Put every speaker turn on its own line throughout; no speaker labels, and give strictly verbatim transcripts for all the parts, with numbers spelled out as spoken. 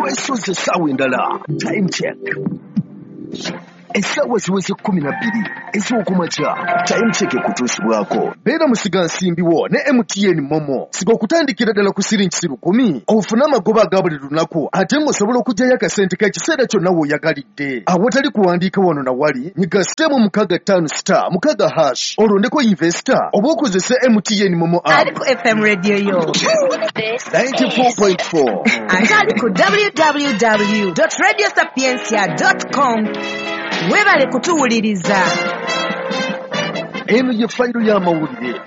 twesoze essaawa endala. Time check. Essaawa ziweze kumi na bbiri ez'okumakya. Time check ekutuusibwako. Beera musiga nsimbiwo ne M T N Momo. Siga okutandikira ddala ku siringi lukumi ofune amagoba aga buli lunaku ate ng'osobola okuggyayo akasente k'ekiseera kyonna w'oyagalidde. Awatali kuwandiika wano na wali nyiga sitemu mukaaga ttaano star mukaaga hash olondeko investor oba okozese M T N Momo app.
Ali ku F M radio yo
ninety-four point four
ate ali ku w w w dot radio sapiencia dot com. Webale kutuwuliriza.
Eno ye fayiro y'amawulire.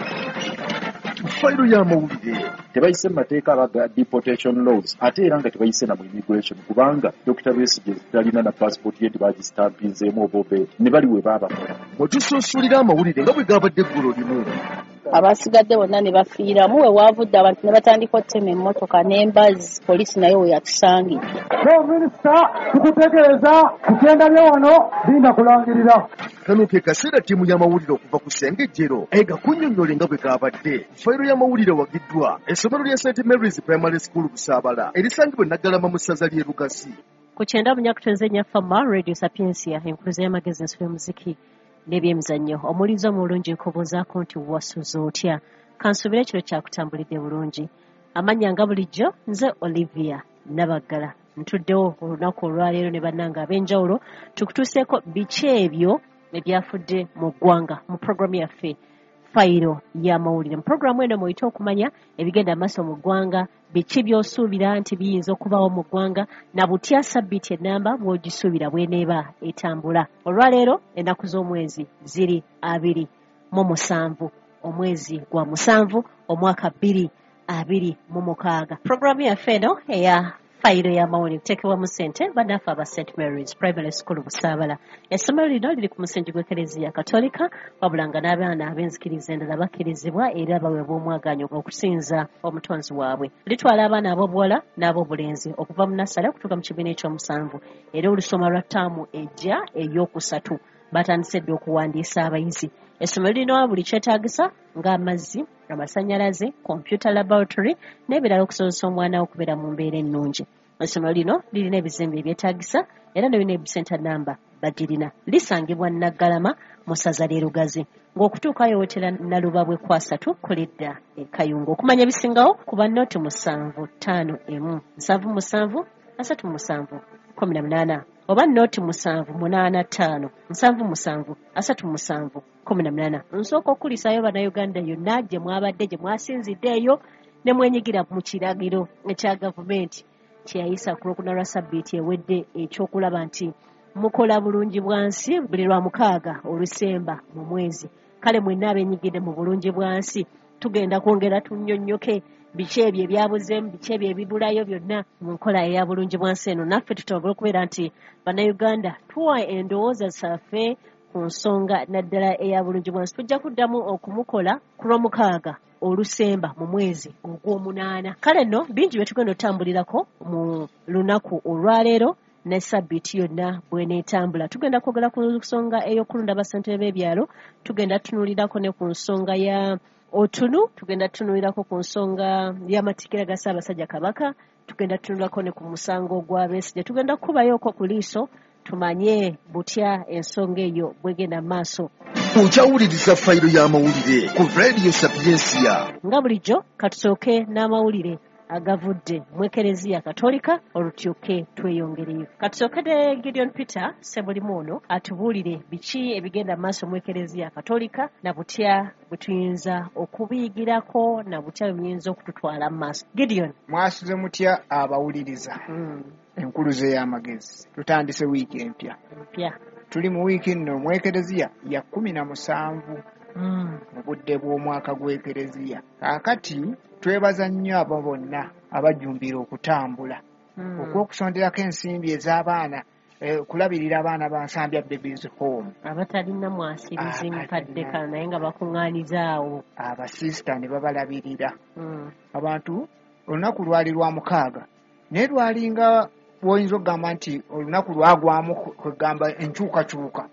Fayiro y'amawulire.
Tebayise mu mateeka abaga deportation laws ate era nga tebayise na mu immigration kubanga Doctor Besigye talina na passport ye tebagisitampizeemu oba obe ne bali we baabakola.
Bwe tusuusulira amawulire nga bwe gaabadde eggulu limu.
Abasigadde bonna ne bafiiramu we waavudde abantu ne batandika ottema emmotoka n'embazzi poliisi nayo we yatusangidde.
Minisita tukutegeeza kugenda bye wano binda kulangirira.
Kano ke kaseera ttiimu y'amawulire okuva ku Ssengejjero ega kunnyonnyole nga bwe gaabadde. Fayiro y'amawulire wagiddwa essomero lya Saint Mary's Primary School Busaabala erisangibwa Naggalama mu ssaza ly'e Lugasi.
Ku kyenda munyakutonze nnyafama Radio Sapiencia enkuluze y'amagezi ensolo y'omuziki n'ebyemizannyo omulizo omulungi nkobozaako nti wasuza otya kansuubira ekiro kyakutambulidde bulungi. Amannya nga bulijjo nze Olivia Nabaggala ntuddewo olunaku olwaleero ne bannanga ab'enjawulo tukutuuseeko biki ebyo ebyafudde mu ggwanga mu puroguramu yaffe Fayiro y'amawulire. Mu puroguramu eno muyite okumanya ebigenda maaso mu ggwanga biki by'osuubira nti biyinza okubawo mu ggwanga na butya sabbiiti ennamba bw'ogisuubira bw'eneeba etambula. Olwaleero ennaku z'omwezi ziri abiri mu musanvu omwezi gwa musanvu omwaka bbiri abiri mu mukaaga. Puroguramu yaffe eno eya Fayiro y'amawulire kuteekebwa mu ssente bannaffe aba Saint Mary's Primary School Busaabala. Essomero lino liri ku musingi gw'Eklezia Katolika wabula nga n'abaana ab'enzikiriza endala bakkirizibwa era baweebwa omwagaanyo gw'okusinza omutonzi waabwe. Litwala abaana ab'obuwala n'ab'obulenzi okuva mu nasale okutuuka mu kibiina eky'omusanvu era olusoma lwa ttaamu ejja ey'okusatu batandise dde okuwandiisa abayizi. Essomero lino buli kyetaagisa ng'amazzi, amasannyalaze, computer laboratory n'ebirala okusobozesa omwana okubeera mu mbeera ennungi. Essomero lino lirina ebizimbe ebyetaagisa era ne bino ebisenta namba bagirina. Lisangibwa Naggalama mu ssaza ly'e Lugazi ng'okutuukayo wotera Nalubabwe kwasatu kulidda e Kayunga. Okumanya ebisingawo kuba nnoti musanvu ttaano emu nsanvu musanvu asatu musanvu kumi na munaana oba nnoti musanvu munaana ttaano nsanvu musanvu asatu musanvu kumi na munaana. Nsooka okulisaayo bannayuganda yonna gye mwabadde gye mwasinziddeeyo ne mwenyigira mu kiragiro ekya gavumenti kye yayisa ku lwokuna lwa sabbiiti ewedde ekyokulaba nti mukola bulungi bwansi buli lwa mukaaga olusemba mu mwezi. Kale mwenna abenyigidde mu bulungi bwansi tugenda kwongera tunnyonnyoke biki ebyo ebyabuzeemu biki ebyo ebibulayo byonna mu nkola eya bulungi bwansi eno. Naffe tutobole okubeera nti bannayuganda tuwa endowooza zaffe ku nsonga naddala eya bulungi bwansi. Tujja kuddamu okumukola ku lw'omukaaga olusemba mu mwezi ogw'omunaana. Kale nno bingi bye tugenda otambulirako mu lunaku olwaleero ne sabbiiti yonna bw'eneetambula. Tugenda kwogera ku nsonga ey'okulonda basentebe b'ebyalo, tugenda tunuulirako ne ku nsonga ya otunu, tugenda tunuulirako ku nsonga y'amatikkira ga Ssaabasajja Kabaka, tugenda tunuulirako ne ku musango gwa Besigye. Tugenda kukubayoko ku liiso tumanye butya ensonga eyo bwegenda maaso.
Okyawuliriza Fayiro y'amawulire ku Radio Sapiencia.
Nga bulijjo katusooke n'amawulire agavudde mu Eklezia Katolika olutyuke tweyongereyo. Katusookedde Gideon Peter Sebulimu ono atubuulire biki ebigenda maaso mu Eklezia Katolika na butya bwe tuyinza okubiyigirako na butya bwe muyinza okututwala mu maaso. Gideon,
mwasuze mutya abawuliriza
mm.
enkuluze y'amagezi? Tutandise wiiki empya
empya
tuli mu wiiki nno mu Eklezia ya kumi na musanvu
mm.
mu budde bw'omwaka gw'Eklezia. Kaakati twebaza nnyo abo bonna abajjumbira okutambula
mm.
okw'okusonderako ensimbi ez'abaana eh, kulabirira abaana ba Nsambya Babies Home
abatalina mwasirizi mukadde kana naye nga bakuŋŋaanizaawo
abasisita ne babalabirira.
mm.
Abantu olunaku lwali lwa mukaaga naye lwalinga bw'oyinza okugamba nti olunaku lwagwamu kwegamba enkyukakyuka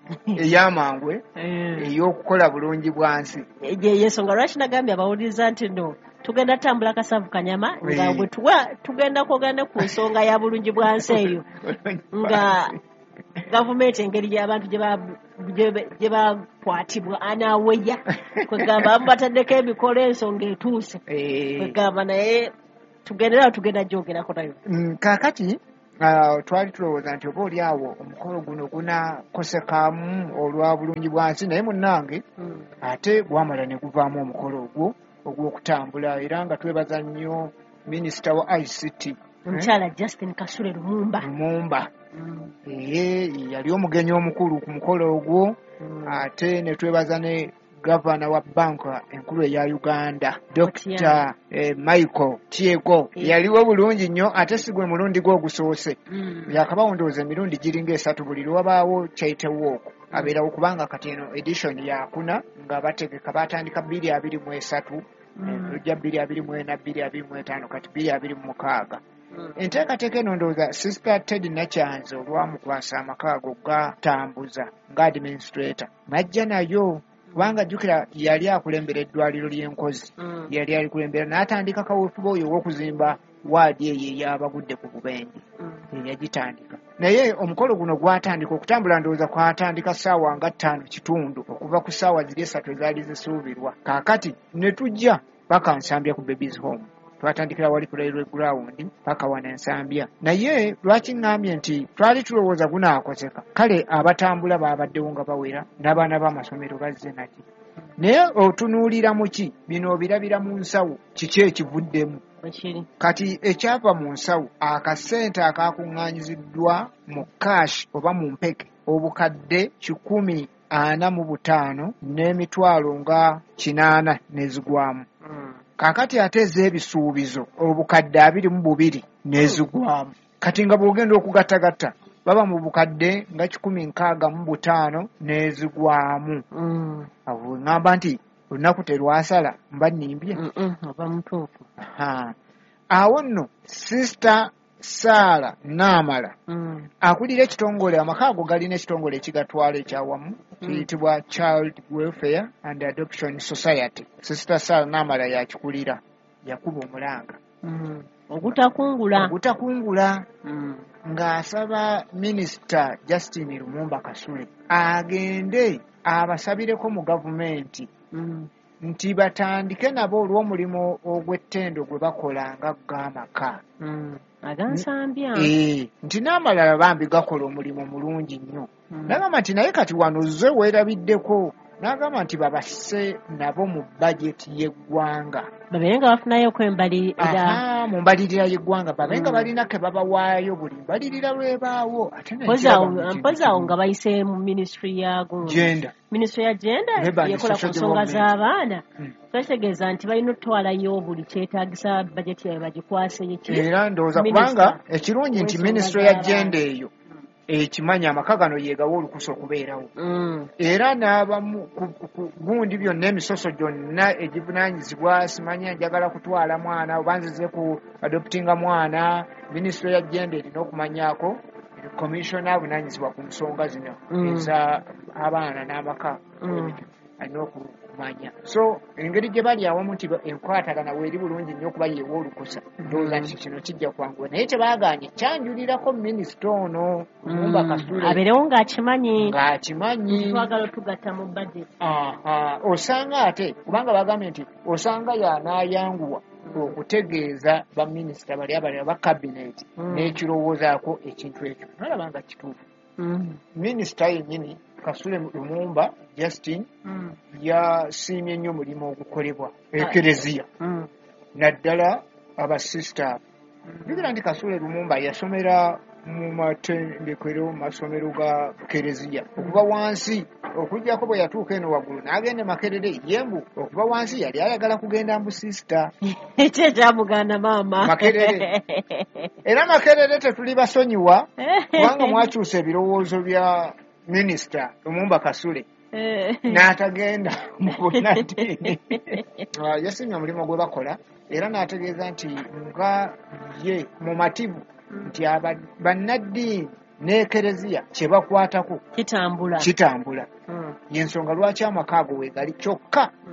ey'amangwe ey'okukola bulungi bwansi.
Y'ensonga lwaki nagambye abawuliriza nti no tugenda tambula kasavu kanyama nga
Wee.
bwe tuwa tugenda kwogenda ku nsonga ya bulungi bwa nsi eyo nga gavumenti engeri gy'abantu gye ba- gye ba- gye bakwatibwa anaaweya kwegamba abamu bataddeko emikolo ensonga etuuse
Eh,
kwegamba naye tugendera tugenda gyogerako nayo.
mm, kaakati ah, twali tulowooza nti oba oli awo omukolo guno gunakosekamu olwa bulungi bwa nsi naye munnange
Mm.
ate gwamala ne guvaamu omukolo ogwo ogw'okutambula era nga twebaza nnyo minisita wa I C T
omukyala Justin Kasule Lumumba.
Lumumba.
Mm.
Ee, yali omugenyi omukulu ku mukolo ogwo
Mm.
ate ne twebaza ne gavana wa banka enkulu eya Uganda Doctor
Otieno.
eh, Michael Tiego
Eh.
yaliwo bulungi nnyo ate si gwe mulundi gwe ogusoose
Mm.
yakabawo ndowooza emirundi giringa esatu buli lwabaawo kyaitewooko abeerawo kubanga kati eno edition yakuna nga bategeka batandika bbiri abiri mu esatu
Mm.
ojja bbiri abiri mu ena bbiri abiri mu etaano kati bbiri abiri mu mukaaga
Mm.
enteekateeka eno ndowooza Sister Ted Nakyanzi olwamukwasa amaka ago gatambuza nga administrator najja nayo kubanga jjukira yali akulembera eddwaliro ly'enkozi
Mm.
yali alikulembera n'atandika kaweefube oyo ow'okuzimba waadi eyo ey'abagudde ku bubenje
Mm.
yagitandika naye omukolo guno gwatandika okutambula ndowooza kwatandika ssaawa nga ttaano kitundu okuva ku ssaawa ziri esatu ezaali zisuubirwa kaakati ne tujja paka Nsambya ku babies home twatandikira wali ku railway ground paka wana Nsambya naye lwaki ŋŋambye nti twali tulowooza gunaakoseka kale abatambula baabaddewo nga bawera n'abaana b'amasomero bazze naki naye otunuulira mu ki bino obirabira mu nsawo kiki ekivuddemu
Bwekiri.
kati ekyava mu nsawo akasente akakuŋŋaanyiziddwa mu kashi oba mu mpeke obukadde kikumi ana mu butaano n'emitwalo nga kinaana nezigwamu
Mm.
kaakati ate ez'ebisuubizo obukadde abiri mu bubiri nezigwamu kati nga bw'ogenda okugattagatta baba mu bukadde nga kikumi nkaaga mu butaano nezigwamu
Mm.
awo ŋŋamba nti olunaku terwasala mba nnimbye
Mm-mm. Oba mutuufu.
Aha. awo nno Sister Sarah Namala
Mm.
akulira ekitongole amaka ago galina ekitongole ekigatwala ekyawamu kiyitibwa Child Welfare and Adoption Society. Sister Sarah Namala yakikulira yakuba omulanga
Mm. Ogutakungula.
ogutakungula
Mm.
ng'asaba minisita Justin Lumumba Kasule agende abasabireko mu gavumenti
Mm.
nti batandike nabo olw'omulimu ogw'ettendo gwe bakola nga gw'amaka.
Mm. Agansambya.
Eh, nti n'amalala bambi gakola omulimu mulungi nnyo.
Mm.
N'agamba nti naye kati wano zze weerabiddeko n'agamba nti babasse nabo mu bajeti y'eggwanga.
Babeere nga bafunayoko embalirira.
Aha, mu mbalirira y'eggwanga babe nga
Mm.
balina ke babawaayo buli mbalirira lwebaawo ate
Mpozi awo mpozi awo nga bayise mu ministry ya gu-
genda
ministry ya gender
Labour and
yekola ku
Social
nsonga
Development.
z'abaana.
Mm.
Kitegeeza nti balina okutwalayo buli kyetaagisa bajeti yaabwe bagikwase yeki.
era ndowooza
Minister
kubanga ekirungi nti
w'ensonga
ministry ya
z'abaana.
genda eyo ekimanya amaka gano yeegawa olukusa okubeerawo.
Mm.
Era n'abamu ku- ku- ku gundi byonna emisoso gyonna egivunaanyizibwa simanya njagala kutwala mwana oba nzize ku adoptinga mwana minisitule ya genda erina okumanyaako komishona avunaanyizibwa ku nsonga zino
Mm.
eza abaana n'amaka
Mm.
alina okumanya so engeri gye bali awamu nti enkwatagana weeri bulungi nnyo okuba yeewa olukusa ndowooza nti kino kijja kwanguwa naye tebaaganye kyanjulirako minisita ono Lumumba Kasule
abeerewo ng'akimanyi
ng'akimanyi.
twagala otugatta mu budget.
Aha, osanga ate kubanga bagambye nti osanga y'anaayanguwa okutegeeza baminisita bali abalala ba kabineti
Mm.
n'ekirowoozaako ekintu ekyo nolaba nga kituufu.
Mm.
Minisita yennyini Kasule Lumumba Justin
Mm.
yasiimye nnyo omulimu ogukolebwa ekereziya
Mm.
naddala abasisita. Jjukira nti Kasule Lumumba yasomera mu matendekero mu masomero ga kereziya okuva wansi okujjako bwe yatuuka eno waggulu n'agenda Makerere yembu okuva wansi yali ayagala kugenda mu sisita
Ekyo ekyamuganda maama.
Makerere. Era Makerere tetuli basonyiwa kubanga mwakyusa ebirowoozo bya minisita Lumumba Kasule n'atagenda mu bunnaddiini. Ah, yasiimye omulimu gwe bakola era n'ategeeza nti nga ye mumativu nti aba- bannaddiini n'ekereziya kye bakwatako
Kitambula.
kitambula.
Mm.
Y'ensonga lwaki amaka ago weegali kyokka
Mm.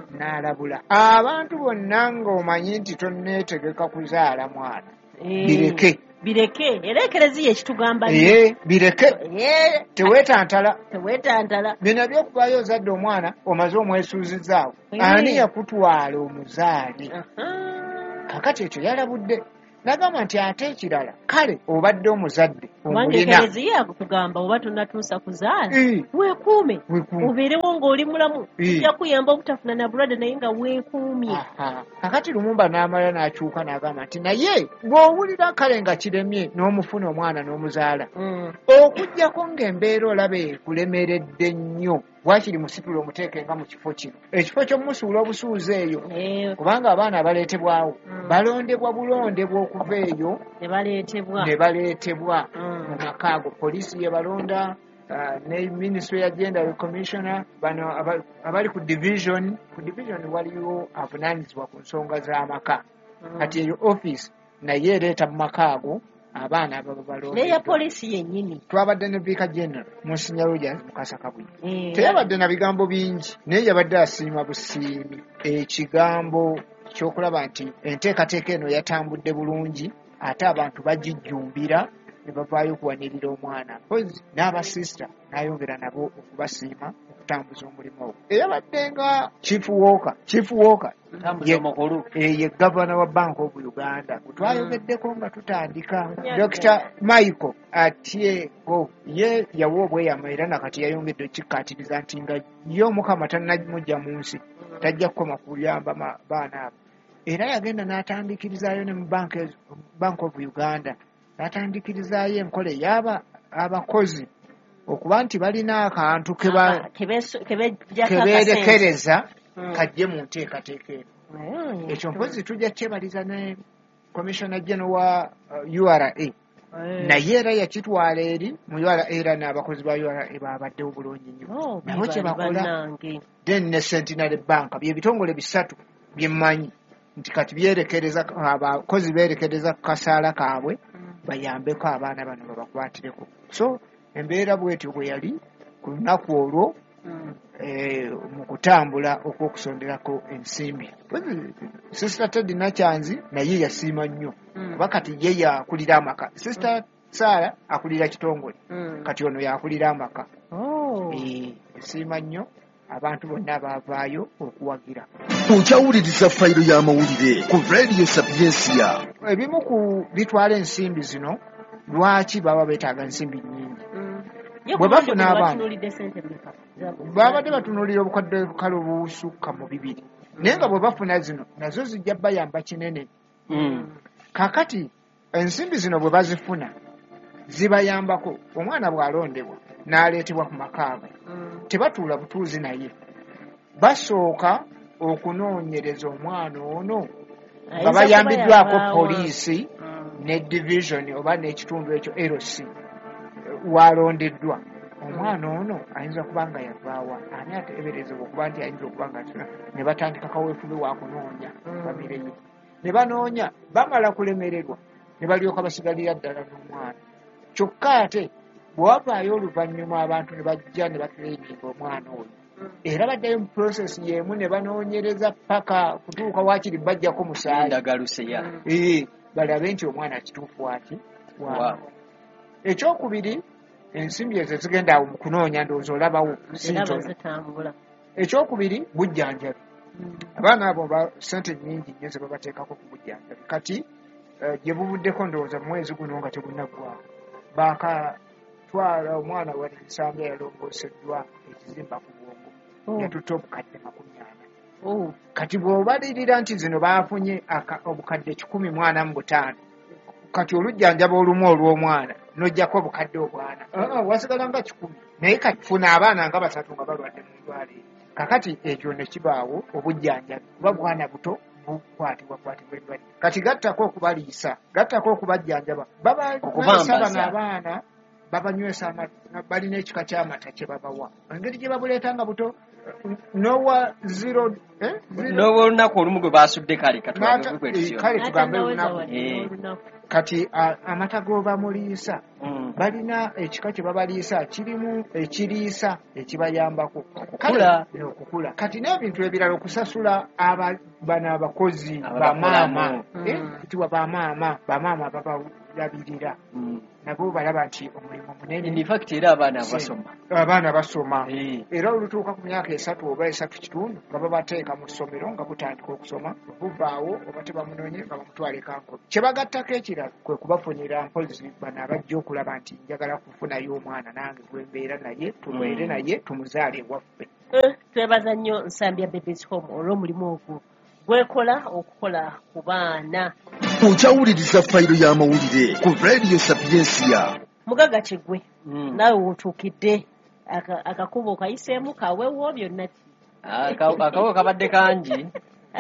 n'alabula. Abantu bonna ng'omanyi nti tonneetegeka kuzaala mwana bireke
bireke era ekereziya ekitugamba
ye bireke teweetantala
teweetantala
bino byokuvaayo ozadde omwana omaze omwesuuzizaawo ani yakutwala omuzaale kakati ekyo yalabudde nagamba nti ate ekirala kale obadde omuzadde
omulina ekereziya kugamba oba tonnatuusa kuzaala weekuume obeerewo ng'oli mulamu kijja kuyamba obutafuna na bulwadde naye nga weekuumye.
kakati Lumumba n'amala n'akyuka n'agamba nti naye bw'owulira kale nga kiremye n'omufuna omwana n'omuzaala okuggyako ng'embeera olaba ekulemeredde nnyo wakiri musitula omuteeke nga mu kifo kino ekifo ky'omusuula obusuuzi eyo kubanga abaana abaleetebwawo balondebwa bulondebwa okuva eyo ne baleetebwa mu maka ago. Poliisi ye balonda ne Ministry ya Gender Commissioner bano abali ku division ku division waliwo avunaanyizibwa ku nsonga z'amaka kati eyo office naye ereeta mu maka ago abaana ababa balonda
neya poliisi yennyini.
Twabadde ne Vicar General Monsignor Rogers Mukasa Kabwiri teyabadde na bigambo bingi naye yabadde asiima busiimi ekigambo ky'okulaba nti enteekateeka eno yatambudde bulungi ate abantu bagijjumbira ne bavaayo okuwanirira omwana pozi n'abasisita n'ayongera nabo okubasiima okutambuza omulimu ogwo. Eyabadde nga Chief Walker Chief Walker ye gavana wa Bank of Uganda twayogeddeko nga tutandika. Doctor Michael Atiego ye yawa obweyamo era nakati yayongedde okikkaatiriza nti nga ye Omukama tannamujja mu nsi tajja kukoma kuyamba baana abo era yagenda n'atandikirizaayo ne mu Bank of Uganda n'atandikirizaayo enkola ey'aba abakozi okuba nti balina akantu kebeerekereza kajje mu nteekateeka eno. Ekyo mpozi tujja kyebaliza ne Commissioner General wa U R A naye era yakitwala eri mu U R A era n'abakozi ba U R A baabaddewo bulungi nnyo nabo kye bakola. Then ne Centenary Bank bye bitongole bisatu bye mmanyi nti kati byerekereza abakozi beerekereza ku kasaala kaabwe bayambeko abaana bano babakwatireko. So embeera bwetyo bwe yali ku lunaku olwo mu kutambula okw'okusonderako ensimbi. Sister Ted Nakyanzi naye yasiima nnyo kuba kati ye yakulira amaka. Sister Sara akulira kitongole kati ono yakulira amaka. Yasiima nnyo abantu bonna baavaayo okuwagira.
Okyawuliriza fayiro y'amawulire ku Radio Sapiensia.
Ebimu ku bitwala ensimbi zino lwaki baba beetaaga ensimbi nnyingi? Bwe bafuna abantu babadde batunuulira obukadde kale obusukka mu bibiri naye nga bwe bafuna zino nazo zijja bayamba kinene. Kakati ensimbi zino bwe bazifuna zibayambako omwana bw'alondebwa n'aleetebwa ku makaago tebatuula butuuzi naye basooka okunoonyereza omwana ono nga bayambiddwako poliisi ne division oba n'ekitundu ekyo L C walondeddwa omwana ono ayinza kuba nga yavaawa ani ateeberezebwa okuba nti ayinza okuba nga ne batandika kaweefube wa kunoonya bamireyo ne banoonya bamala kulemererwa ne balyoka basigalira ddala n'omwana. Kyokka ate bwe wavaayo oluvannyuma abantu ne bajja ne batraininga omwana oyo era baddayo mu process y'emu ne banoonyereza paka kutuuka waakiri bajjako musaayi balabe nti omwana kituufu ati waawo. Ekyokubiri ensimbi ezo zigenda awo mu kunoonya ndowooza olabawo sintono. Ekyokubiri bujjanjabi. Abaana abo ba ssente nnyingi nnyo ze babateekako ku bujjanjabi kati gye buvuddeko ndowooza mu mwezi guno nga tegunnaggwawo baakatwala omwana wali nsamba yalongooseddwa ekizimba ku bwongo yatutta obukadde makumi ana. Kati bw'obalirira nti zino baafunye obukadde kikumi mu ana mu butaano kati olujjanjaba olumu olw'omwana n'ojjako obukadde obwana wasigala nga kikumi naye kati funa abaana nga basatu nga balwadde mu ndwaliro. Kakati ekyo ne kibaawo obujjanjabi kuba bwana buto bukwatibwa kwatibwa endwadde kati gattako okubaliisa gattako okubajjanjaba babalisa bano abaana babanywesa amata balina ekika ky'amata kye babawa engeri gye babuleetanga buto nowa zero
nowa olunaku olumu gwe basudde kale
kale tugambe olunaku kati amata g'obamuliisa balina ekika kye babaliisa kirimu ekiriisa ekibayambako
Okukula.
Kale, okukula kati n'ebintu ebirala okusasula aba bano abakozi
Abakolamu.
bamaama
Mm.
kitiwa bamaama bamaama babalabirira
Mm.
nabo balaba nti omulimu munene
In fact era abaana basoma.
abaana basoma
Eh.
era olutuuka ku myaka esatu oba esatu kitundu nga babateeka mu ssomero nga butandika okusoma buvaawo oba tebamunonye nga bamutwale kankolo kye bagattako ekirala kwe kubafunira mpozi bano abajja okulaba nti njagala kufunayo omwana nange gwe mbeera naye tulwere
Mm.
naye tumuzaale ewaffe
Eh, twebaza nnyo Nsambya Babies Home olw'omulimu ogwo gwekola okukola ku baana.
okyawuliriza fayiro y'amawulire ku radio sapiensia.
Mugaga Kigwe,
Mm.
naawe wootuukidde aka- akakubo kayiseemu kaweewo byonna ki?
Aka- akawo kabadde kangi.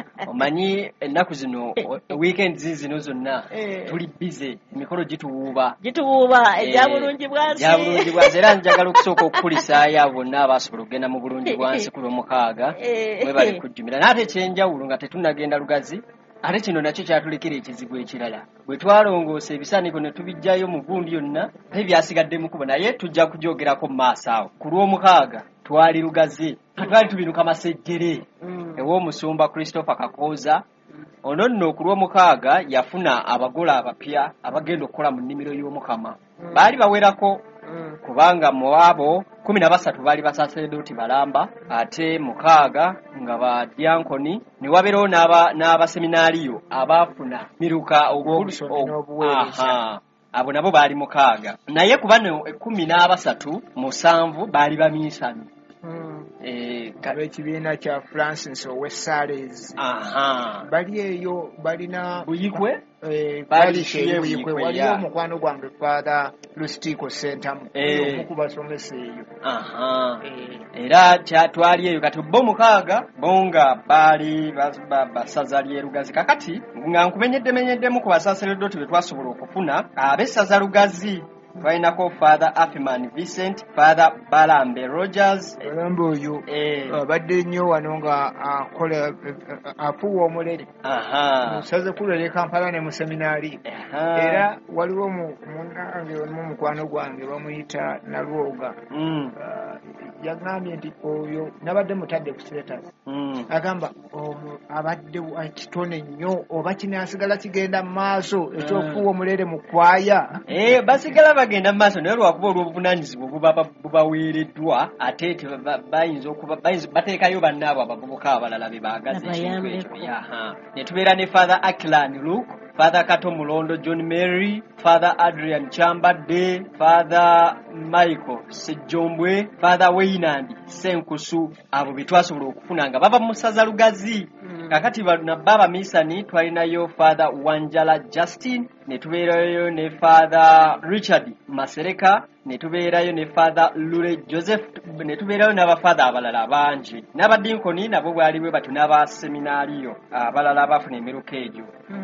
Omanyi ennaku zino weekend zino zonna
Eh.
tuli busy emikolo gituwuuba.
Gituwuuba
Eh,
egya bulungi bwansi.
egya bulungi bwansi era njagala okusooka okukulisaayo abo bonna abasobola okugenda mu bulungi bwansi ku lwomukaaga
Eh.
mwe bali kujjumira n'ate ekyenjawulo nga tetunnagenda lugazi ate kino nakyo kyatulekera ekizibu ekirala bwe twalongoosa ebisaaniko ne tubijjayo mu gundi yonna naye byasigadde mu kubo naye tujja kujoogerako mu maaso awo ku lwomukaaga twali lugazi twali tubinuka masejjere
Mm.
ew'omusumba Christopher Kakooza ono nno ku lwomukaaga yafuna abagole abapya abagenda okukola mu nnimiro y'omukama baali bawerako
Mm.
kubanga mu abo kumi na basatu baali basaseredoti balamba ate mukaaga nga badyankoni ne wabeerawo n'aba- n'abaseminaaliyo abaafuna miruka ogwo-
Obusomi
og-
n'obuweereza.
Aha. abo nabo baali mukaaga naye ku bano ekkumi n'abasatu musanvu baali baminsani.
Mm.
Eh, ka-
ab'ekibiina kya Francis ow'Essales
aha
bali eyo balina
buyikwe
eh,
Bali
bali
Shie
Buyikwe
Buyikwe,
waliyo
ya.
omukwano gwange Father Lustico Center
Eh.
omu ku basomesa eyo
aha
Eh,
era kya- twali eyo kati bo mukaaga bo nga baali bas- ba- basaza lyerugazi kakati nga nkumenyeddemenyeddemu ku basaseredoti be twasobola okufuna ab'essaza lugazi twalinako Father Affiman Vincent, Father Balambe Rogers,
Balambe oyo
eh,
abadde nnyo wano nga akola eh, afuwa omulere
aha,
musaze kulere Kampala ne mu seminaari
aha,
era waliwo mu- munnange omu mukwano gwange bamuyita Nalwoga
mm,
Ah, yagambye nti oyo nabadde mutadde ku status
mm,
agamba ono abadde wa kitone nnyo oba kinaasigala kigenda mu maaso ekyokufuwa omulere mu kwaya
eh, basigala bagenda mu maaso naye lwakuba olw'obuvunaanyizibwa buba bubaweereddwa ate te- ba- bayinza okuba bayinza bateekayo bannaabo abavubuka abalala be baagaza ekintu ekyo
Nabayambeko.
yaha ne tubeera ne Father Akilan Luke, Father Kato Mulondo John Mary, Father Adrian Chambadde, Father Michael Sejjombwe, Father Weinandi Senkusu, abo be twasobola okufuna nga bava mu ssaza lugazi. Kakati bano baba misani twalinayo Father Wanjala Justin, ne tubeerayo ne Father Richard Masereka, ne tubeerayo ne Father Lule Joseph, ne tubeerayo n'abafather abalala bangi n'abadinkoni nabo bwali bwe batyo n'abaseminaaliyo abalala abafuna emiruka egyo.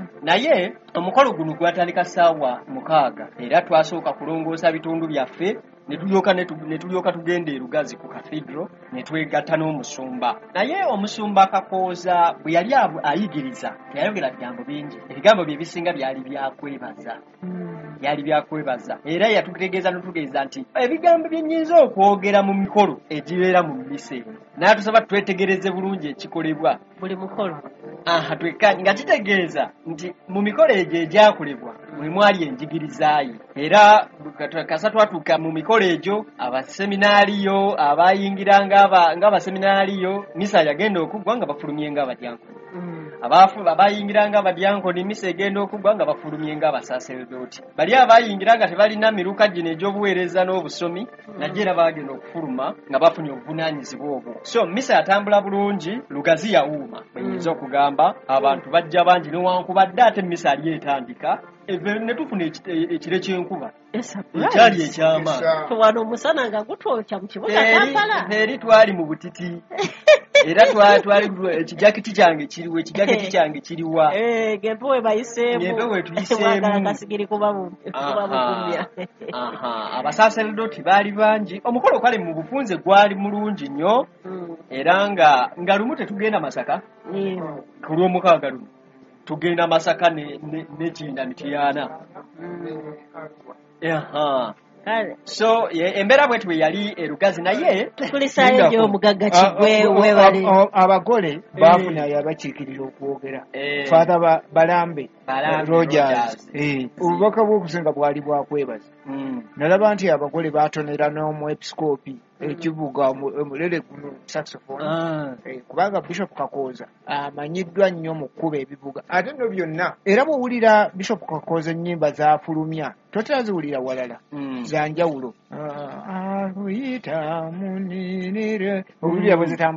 Naye omukolo guno gwatandika ssaawa mukaaga era twasooka kulongoosa bitundu byaffe ne tulyoka ne tu- ne tulyoka tugenda e Lugazi ku cathedral ne twegatta n'omusumba. Naye omusumba Kakooza bwe yali abu- ayigiriza teyayogera bigambo bingi, ebigambo bye bisinga byali byakwebaza byali byakwebaza era yatutegeeza n'otutegeeza nti ebigambo bye nnyinza okwogera mu mikolo egibeera mu mmisa eno n'atusaba twetegereze bulungi ekikolebwa.
buli mukolo.
Aha, twekkaanye nga kitegeeza nti mu mikolo egyo egyakolebwa mwe mwali enjigirizayi era kat- kasa twatuuka mu mikolo egyo abaseminaaliyo abayingiranga aba- ng'abaseminaaliyo misa yagenda okuggwa nga bafulumye ng'abadyankoni abafu abayingiranga abadyankoni misa egenda okuggwa nga bafulumye ng'abasaseredoti bali abayingira nga tebalina miruka gino egy'obuweereza n'obusomi najjo era bagenda okufuluma nga bafunye obuvunaanyizibwa obwo. So misa yatambula bulungi, Lugazi yawuuma bwenyinza okugamba abantu bajja bangi newankubadde ate misa ali etandika eve ne tufuna ekite- ekire ky'enkuba ekyali ekyamaanyi.
Wano omusana nga gutwokya mu kibuga Kampala.
Eri- eri twali mu butiti era twa- twali ekijakiti kyange kiriwa ekijakiti kyange kiriwa
Eh, gempewe bayiseemu.
Ngempe we tuyiseemu.
Mwagala kasigiri kuba bu- kuba
Aha,
bugumya.
aha, abasaseredoti baali bangi, omukolo kwali mu bufunze gwali mulungi nnyo
Mm,
era nga nga lumu tetugenda Masaka
yeah.
ku lw'omukaaga luno tugenda Masaka ne- ne- n'ekinda Mityana. Aha.
kale
so ye- embeera bwetu bwe yali erugazi naye
tukulisaayo gyo omugagga kigwe webale
abagole baafuna yabakiikirira okwogera
Eh.
father Ba- balambe
Balambe
rogers
Rogers.
Eh, obubaka bw'okusenga bwali bwakwebaza
Mm.
nalaba nti abagole batonera n'omwepisikoopi ekibuga omu- omulere guno saxophone
Ah.
Eh, kubanga bishop kakooza amanyiddwa nnyo mu kkuba ebivuga ate nno byonna era bw'owulira bishop kakooza ennyimba zafulumya toteraziwulira walala
Mm.
za njawulo. Ah, aluyita muninire owulira bwe zitambula